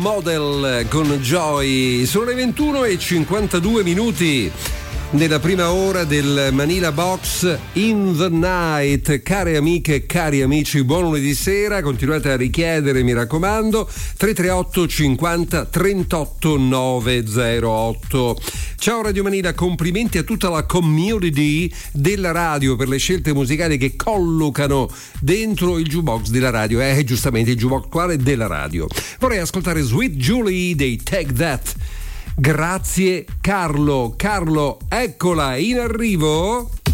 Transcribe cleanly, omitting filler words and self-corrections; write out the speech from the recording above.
Model con Joy. Sono le 21:52 nella prima ora del Manila Box in the Night. Care amiche e cari amici, buon lunedì sera. Continuate a richiedere, mi raccomando, 338 50 38 908. Ciao Radio Manila, complimenti a tutta la community della radio per le scelte musicali che collocano dentro il jukebox della radio. Giustamente il jukebox quale della radio. Vorrei ascoltare Sweet Julie dei Take That. Grazie Carlo, eccola in arrivo.